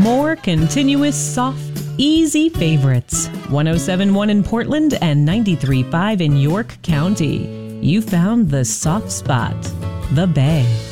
More continuous, soft, easy favorites. 107.1 in Portland and 93.5 in York County. You found the soft spot, the Bay.